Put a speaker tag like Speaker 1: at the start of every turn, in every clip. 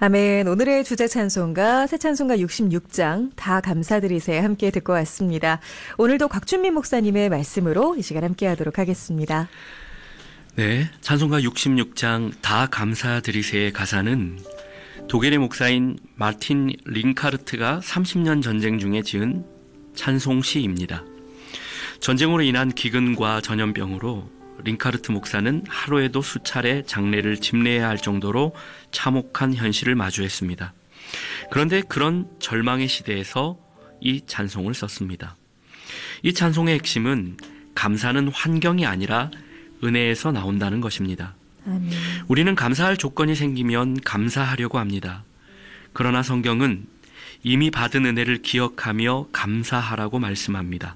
Speaker 1: 아멘. 오늘의 주제 찬송가 새 찬송가 66장 다 감사드리세 함께 듣고 왔습니다. 오늘도 곽준민 목사님의 말씀으로 이 시간 함께 하도록 하겠습니다.
Speaker 2: 네, 찬송가 66장 다 감사드리세의 가사는 독일의 목사인 마틴 링카르트가 30년 전쟁 중에 지은 찬송시입니다. 전쟁으로 인한 기근과 전염병으로 링카르트 목사는 하루에도 수차례 장례를 집례해야 할 정도로 참혹한 현실을 마주했습니다. 그런데 그런 절망의 시대에서 이 찬송을 썼습니다. 이 찬송의 핵심은 감사는 환경이 아니라 은혜에서 나온다는 것입니다.
Speaker 1: 아멘.
Speaker 2: 우리는 감사할 조건이 생기면 감사하려고 합니다. 그러나 성경은 이미 받은 은혜를 기억하며 감사하라고 말씀합니다.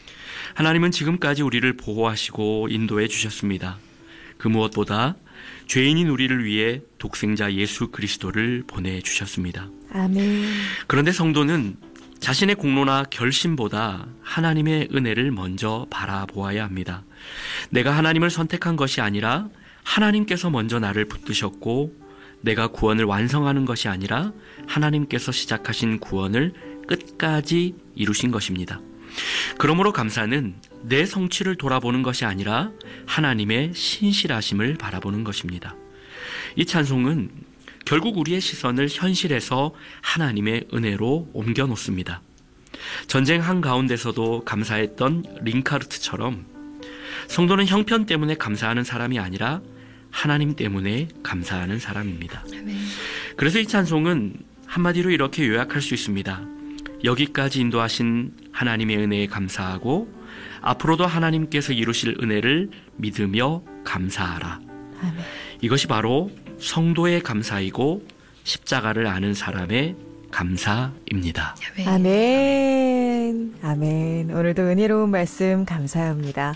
Speaker 2: 하나님은 지금까지 우리를 보호하시고 인도해 주셨습니다. 그 무엇보다 죄인인 우리를 위해 독생자 예수 그리스도를 보내주셨습니다.
Speaker 1: 아멘.
Speaker 2: 그런데 성도는 자신의 공로나 결심보다 하나님의 은혜를 먼저 바라보아야 합니다. 내가 하나님을 선택한 것이 아니라 하나님께서 먼저 나를 붙드셨고 내가 구원을 완성하는 것이 아니라 하나님께서 시작하신 구원을 끝까지 이루신 것입니다. 그러므로 감사는 내 성취를 돌아보는 것이 아니라 하나님의 신실하심을 바라보는 것입니다. 이 찬송은 결국 우리의 시선을 현실에서 하나님의 은혜로 옮겨 놓습니다. 전쟁 한가운데서도 감사했던 링카르트처럼 성도는 형편 때문에 감사하는 사람이 아니라 하나님 때문에 감사하는 사람입니다. 그래서 이 찬송은 한마디로 이렇게 요약할 수 있습니다. 여기까지 인도하신 하나님의 은혜에 감사하고 앞으로도 하나님께서 이루실 은혜를 믿으며 감사하라.
Speaker 1: 아멘.
Speaker 2: 이것이 바로 성도의 감사이고 십자가를 아는 사람의 감사입니다.
Speaker 1: 아멘. 아멘. 오늘도 은혜로운 말씀 감사합니다.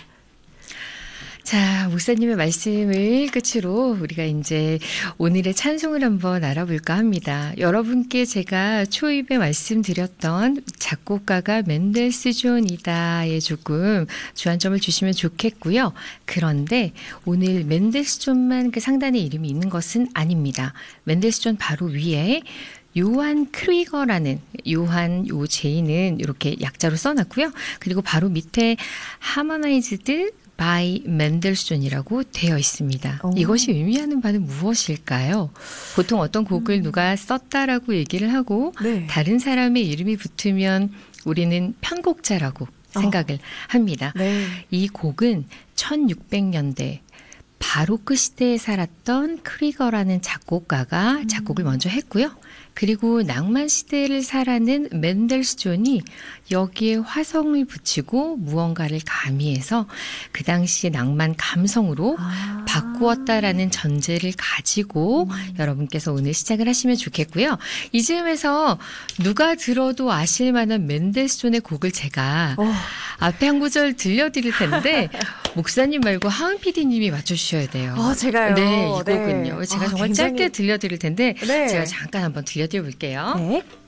Speaker 3: 자, 목사님의 말씀을 끝으로 우리가 이제 오늘의 찬송을 한번 알아볼까 합니다. 여러분께 제가 초입에 말씀드렸던 작곡가가 맨델스존이다에 조금 주안점을 주시면 좋겠고요. 그런데 오늘 맨델스존만 그 상단에 이름이 있는 것은 아닙니다. 맨델스존 바로 위에 요한 크리거라는 요한 요 제이는 이렇게 약자로 써놨고요. 그리고 바로 밑에 하머나이즈드 by 맨델스존이라고 되어 있습니다. 이것이 의미하는 바는 무엇일까요? 보통 어떤 곡을 누가 썼다라고 얘기를 하고
Speaker 1: 네.
Speaker 3: 다른 사람의 이름이 붙으면 우리는 편곡자라고 생각을 합니다.
Speaker 1: 네.
Speaker 3: 이 곡은 1600년대 바로크 시대에 살았던 크리거라는 작곡가가 작곡을 먼저 했고요. 그리고 낭만 시대를 살아낸 맨델스존이 여기에 화성을 붙이고 무언가를 가미해서 그 당시의 낭만 감성으로 바꾸었다라는 전제를 가지고 여러분께서 오늘 시작을 하시면 좋겠고요. 이 즈음에서 누가 들어도 아실 만한 맨델스존의 곡을 제가 앞에 한 구절 들려드릴 텐데 목사님 말고 하은 PD님이 맞춰주셔야 돼요.
Speaker 1: 제가요?
Speaker 3: 네, 이
Speaker 1: 네.
Speaker 3: 곡은요. 제가 정말
Speaker 1: 굉장히...
Speaker 3: 짧게 들려드릴 텐데
Speaker 1: 네.
Speaker 3: 제가 잠깐 한번 들려드려 볼게요.
Speaker 1: 네.